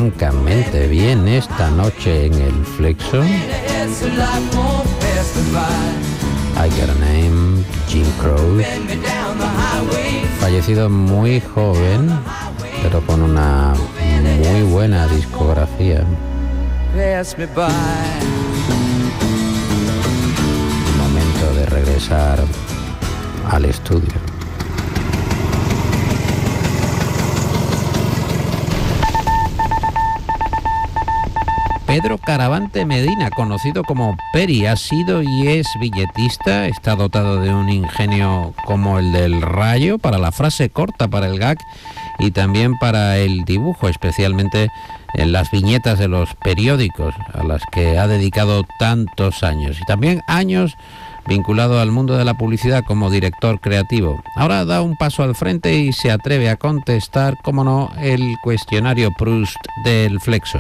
francamente bien esta noche en el Flexo. I Got a Name, Jim Croce, fallecido muy joven, pero con una muy buena discografía. Momento de regresar al estudio. Pedro Caravante Medina, conocido como Peri, ha sido y es billetista, está dotado de un ingenio como el del Rayo para la frase corta, para el gag y también para el dibujo, especialmente en las viñetas de los periódicos, a las que ha dedicado tantos años, y también años vinculado al mundo de la publicidad como director creativo. Ahora da un paso al frente y se atreve a contestar, como no, el cuestionario Proust del Flexo.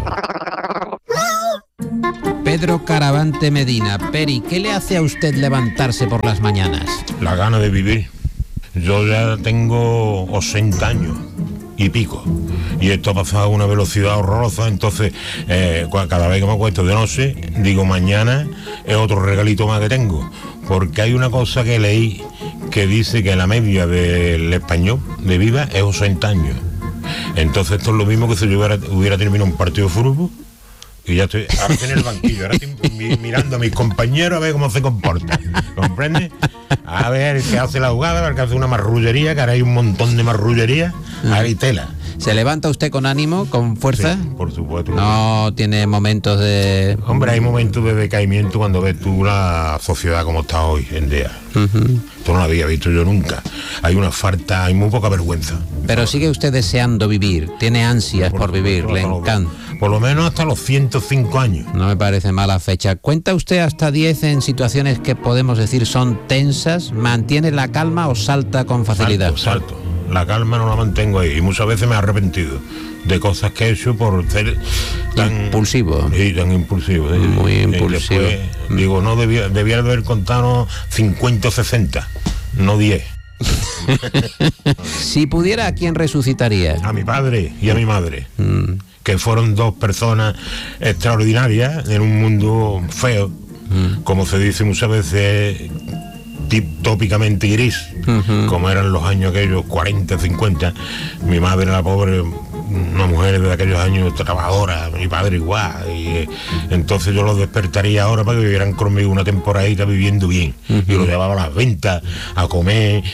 Pedro Caravante Medina, Peri, ¿qué le hace a usted levantarse por las mañanas? La gana de vivir. Yo ya tengo 80 años y pico, y esto ha pasado a una velocidad horrorosa. Entonces cada vez que me acuesto de noche digo, mañana es otro regalito más que tengo, porque hay una cosa que leí que dice que la media del español de vida es 80 años. Entonces esto es lo mismo que si yo hubiera terminado un partido de fútbol y ya estoy ahora en el banquillo, ahora estoy mirando a mis compañeros a ver cómo se comportan, ¿comprende? A ver qué hace la jugada, a ver qué hace una marrullería, que ahora hay un montón de marrullería, hay tela. ¿Se levanta usted con ánimo, con fuerza? Sí, por supuesto. ¿No tiene momentos de...? Hombre, hay momentos de decaimiento cuando ves tú la sociedad como está hoy en día. Esto no lo había visto yo nunca. Hay una falta, hay muy poca vergüenza. Pero sigue usted deseando vivir, tiene ansias por vivir, le encanta. Por lo menos hasta los 105 años. No me parece mala fecha. ¿Cuenta usted hasta 10 en situaciones que podemos decir son tensas? ¿Mantiene la calma o salta con facilidad? Salto. La calma no la mantengo ahí, y muchas veces me he arrepentido de cosas que he hecho por ser tan impulsivo. Sí, tan impulsivo. Muy impulsivo. Después, digo, no debía haber contado 50 o 60, no 10. Si pudiera, ¿a quién resucitaría? A mi padre y a mi madre, que fueron dos personas extraordinarias en un mundo feo, como se dice muchas veces, tópicamente gris, como eran los años aquellos 40, 50. Mi madre era la pobre, una mujer de aquellos años trabajadora, mi padre igual, y entonces yo los despertaría ahora para que vivieran conmigo una temporadita viviendo bien, y los llevaba a las ventas, a comer,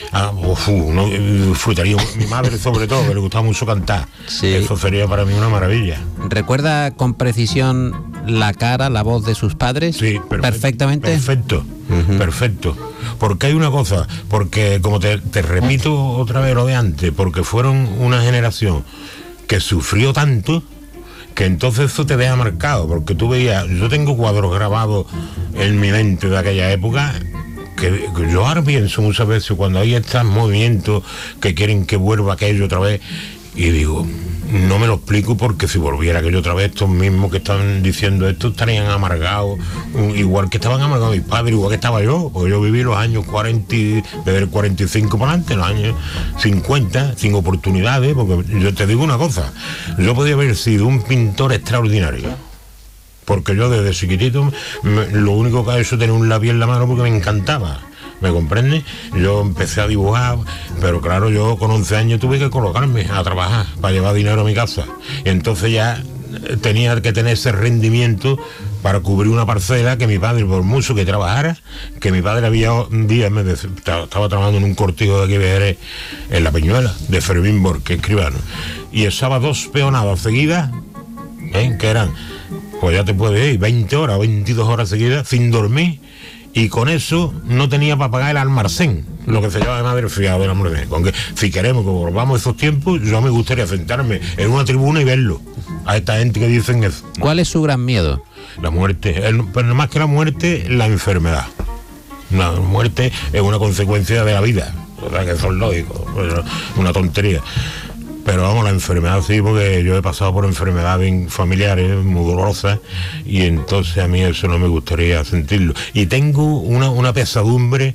disfrutaría. Mi madre sobre todo, que le gustaba mucho cantar. Sí. Eso sería para mí una maravilla. ¿Recuerda con precisión la cara, la voz de sus padres? Sí, perfectamente. Perfecto, perfecto. Porque hay una cosa, porque como te repito otra vez lo de antes, porque fueron una generación que sufrió tanto, que entonces eso te deja marcado, porque tú veías, yo tengo cuadros grabados en mi mente de aquella época, que yo ahora pienso muchas veces cuando hay estos movimientos que quieren que vuelva aquello otra vez, y digo, no me lo explico, porque si volviera aquello otra vez, estos mismos que están diciendo esto estarían amargados, igual que estaban amargados mis padres, igual que estaba yo, porque yo viví los años 40, desde el 45 para adelante, los años 50, sin oportunidades, porque yo te digo una cosa, yo podía haber sido un pintor extraordinario, porque yo desde chiquitito, lo único que he hecho es tener un lápiz en la mano porque me encantaba. ¿Me comprende? Yo empecé a dibujar, pero claro, yo con 11 años tuve que colocarme a trabajar para llevar dinero a mi casa. Y entonces ya tenía que tener ese rendimiento para cubrir una parcela que mi padre, por mucho que trabajara, que mi padre había un día, estaba trabajando en un cortijo de aquí de Jerez, en La Peñuela, de Fermín Borque, escribano, y echaba 2 peonadas seguidas, que eran, pues ya te puedes ir, 20 horas, 22 horas seguidas, sin dormir, y con eso no tenía para pagar el almacén, lo que se llama de madre fiado del almacén. Con que si queremos que volvamos esos tiempos, yo me gustaría sentarme en una tribuna y verlo a esta gente que dicen eso. ¿Cuál es su gran miedo? La muerte, pero más que la muerte, la enfermedad. La muerte es una consecuencia de la vida, o sea que eso es lógico, una tontería. Pero vamos, la enfermedad sí, porque yo he pasado por enfermedades familiares muy dolorosas, y entonces a mí eso no me gustaría sentirlo. Y tengo una pesadumbre,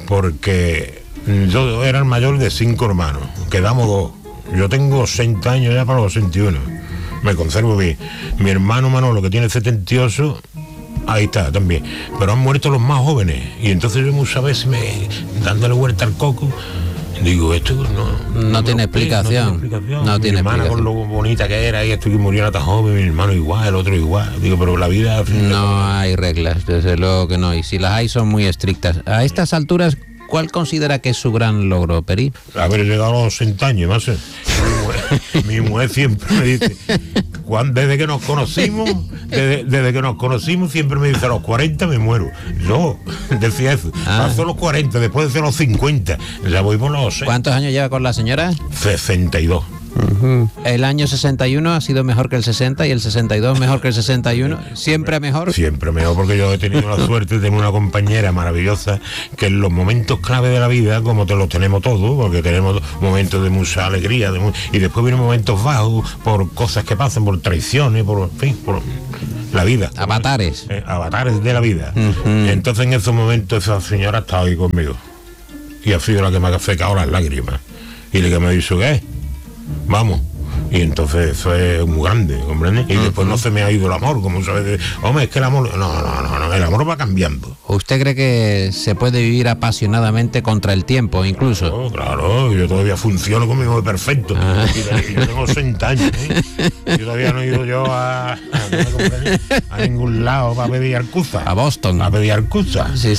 porque yo era el mayor de 5 hermanos, quedamos 2. Yo tengo 60 años ya para los 61. me conservo bien. Mi hermano Manolo, que tiene 78, ahí está también. Pero han muerto los más jóvenes. Y entonces yo muchas veces dándole vuelta al coco, digo, esto no tiene explicación. No tiene hermana explicación. con lo bonita que era, y esto que murió tan joven, mi hermano igual, el otro igual. Digo, pero la vida... No hay reglas, desde luego que no. Y si las hay son muy estrictas. A estas alturas, ¿cuál considera que es su gran logro, Peri? Haber llegado a los 60 años, más. Mi mujer siempre me dice, desde que nos conocimos, siempre me dice, a los 40 me muero. Yo decía eso, paso los 40, después de los 50, ya voy por los 6. ¿Cuántos años lleva con la señora? 62. El año 61 ha sido mejor que el 60 y el 62 mejor que el 61. ¿Siempre mejor? Siempre mejor, porque yo he tenido la suerte de tener una compañera maravillosa que en los momentos clave de la vida, como te los tenemos todos, porque tenemos momentos de mucha alegría, y después vienen momentos bajos por cosas que pasan, por traiciones, por la vida. Avatares. Avatares de la vida. Entonces en esos momentos esa señora ha estado ahí conmigo. Y ha sido la que me ha secado las lágrimas. Y la que me ha dicho, ¿qué? Vamos. Y entonces eso es muy grande, ¿comprendes? Y después no se me ha ido el amor, como muchas veces. Hombre, es que el amor... No, el amor va cambiando. ¿Usted cree que se puede vivir apasionadamente contra el tiempo, incluso? Claro, yo todavía funciono conmigo perfecto. Y yo tengo 60 años, ¿eh? Yo todavía no he ido yo a ningún lado para pedir arcuza. A Boston. A pedir arcuza. Sí.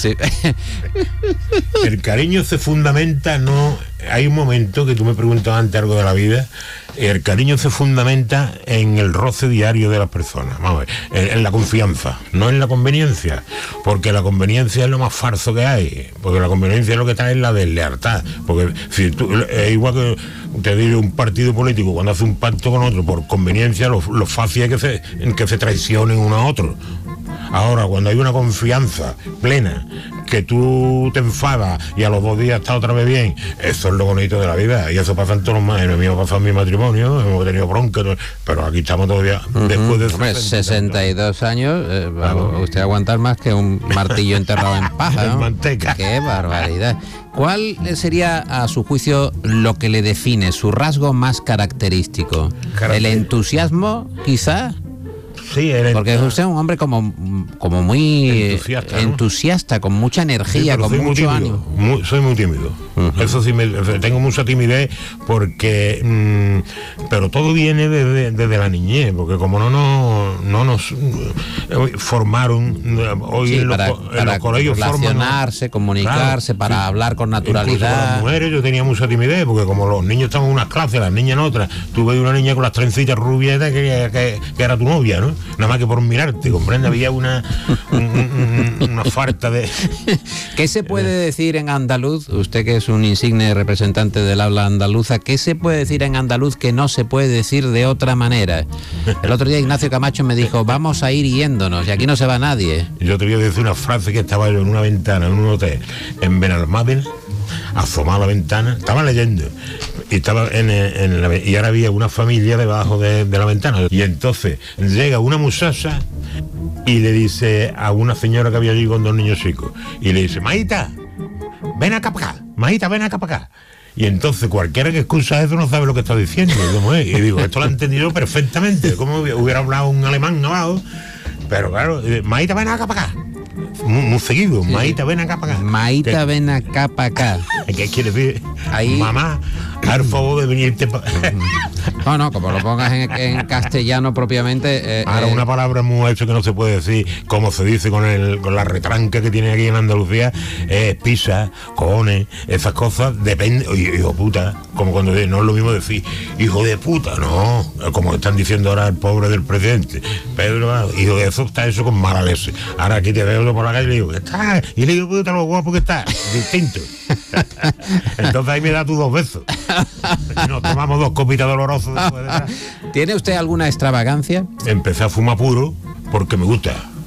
El cariño se fundamenta, no... Hay un momento que tú me preguntabas antes algo de la vida. El cariño se fundamenta en el roce diario de las personas, vamos a ver, en la confianza, no en la conveniencia, porque la conveniencia es lo más falso que hay, porque la conveniencia es lo que está en la deslealtad, porque si tú, es igual que te digo, un partido político cuando hace un pacto con otro por conveniencia, lo fácil es que se traicionen uno a otro. Ahora, cuando hay una confianza plena, que tú te enfadas y a los 2 días está otra vez bien, eso es lo bonito de la vida, y eso pasa en todos los más. En el mío pasa en mi matrimonio, hemos tenido bronca, pero aquí estamos todavía después de 62 años, usted aguantar más que un martillo enterrado en paja, ¿no? En manteca. ¡Qué barbaridad! ¿Cuál sería, a su juicio, lo que le define, su rasgo más característico? ¿El entusiasmo, quizá? Sí, porque usted es un hombre como muy entusiasta, con mucha energía, con mucho ánimo. Soy muy tímido. Eso sí, tengo mucha timidez porque... pero todo viene desde la niñez, porque como no nos formaron... Hoy en los colegios relacionarse, comunicarse, para hablar con naturalidad. Incluso con las mujeres yo tenía mucha timidez, porque como los niños estaban en unas clases, las niñas en otras, tú ves una niña con las trencitas rubietas que era tu novia, ¿no? Nada más que por mirarte, ¿comprende? Había una falta de... ¿Qué se puede decir en andaluz? Usted que es un insigne representante del habla andaluza, ¿qué se puede decir en andaluz que no se puede decir de otra manera? El otro día Ignacio Camacho me dijo, vamos a ir yéndonos, y aquí no se va nadie. Yo te voy a decir una frase que estaba yo en una ventana, en un hotel, en Benalmádena, asomado a la ventana, estaba leyendo, y estaba y ahora había una familia debajo de la ventana, y entonces llega una muchacha y le dice a una señora que había allí con 2 niños chicos, y le dice, Maíta, ven acá para acá, Maíta, ven acá para acá. Y entonces cualquiera que escucha eso no sabe lo que está diciendo, ¿cómo es? Y digo, esto lo he entendido perfectamente, como hubiera hablado un alemán abajo, pero claro, Maíta, ven acá para acá. Muy seguido, Maíta, ven acá para acá. Maíta, ven acá para acá. ¿Qué quiere decir? Ahí... Mamá, haz favor de venirte para... No, como lo pongas en castellano propiamente... Ahora una palabra muy hecho que no se puede decir, como se dice con la retranca que tiene aquí en Andalucía, pisa, cojones, esas cosas, depende... Hijo puta, como cuando no es lo mismo decir, hijo de puta, no, como están diciendo ahora el pobre del presidente. Pedro, hijo de eso está eso con mala leche. Ahora aquí te veo por la calle y le digo, ¿qué está? Y le digo, puta, lo guapo que está. Distinto. Entonces ahí me da tus 2 besos. Y nos tomamos 2 copitas dolorosas después de... ¿Tiene usted alguna extravagancia? Empecé a fumar puro porque me gusta.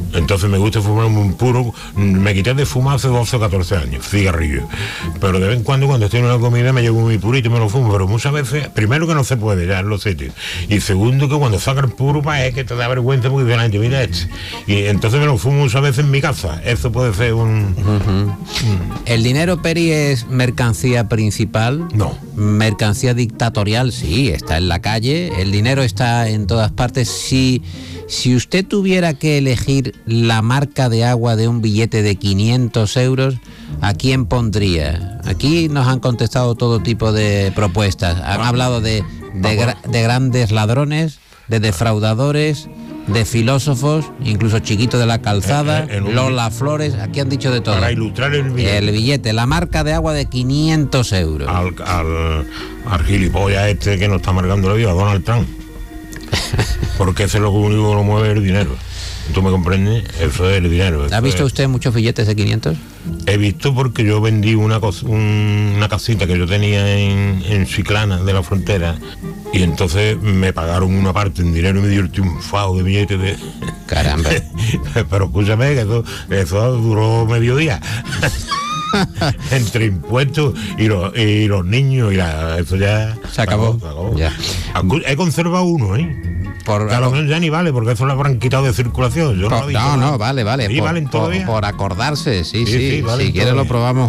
Entonces me gusta fumarme un puro. Me quité de fumar hace 12 o 14 años, cigarrillos. Pero de vez en cuando estoy en una comida me llevo mi purito y me lo fumo. Pero muchas veces, primero que no se puede ya en los sitios. Y segundo que cuando saca el puro, es que te da vergüenza porque dice, mira este. Y entonces me lo fumo muchas veces en mi casa. Eso puede ser un... ¿El dinero, Peri, es mercancía principal? No. Mercancía dictatorial, sí, está en la calle. El dinero está en todas partes. Si usted tuviera que elegir la marca de agua de un billete de 500 euros, ¿a quién pondría? Aquí nos han contestado todo tipo de propuestas. Han hablado de grandes ladrones, de defraudadores, de filósofos, incluso Chiquito de la Calzada, Lola Flores. Aquí han dicho de todo. Para ilustrar el billete. El billete, la marca de agua de 500 euros. Al gilipollas este que nos está marcando la vida, Donald Trump. Porque ese es lo único que lo mueve el dinero. ¿Tú me comprendes? Eso es el dinero. ¿Ha visto usted muchos billetes de 500? He visto porque yo vendí una casita que yo tenía en Chiclana de la Frontera y entonces me pagaron una parte en dinero y me dio el triunfado de billetes de... Caramba. Pero escúchame que eso duró medio día. Entre impuestos y los niños eso ya se acabó. Ya. He conservado uno, a lo menos ya ni vale, porque eso lo habrán quitado de circulación. Yo no, vale. ¿Sí valen todavía? Por acordarse, sí. Valen si quieres lo probamos